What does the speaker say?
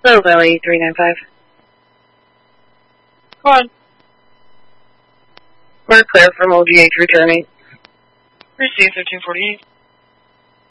Hello, Valley 395. Come on. We're clear from OGH returning. Received 1348.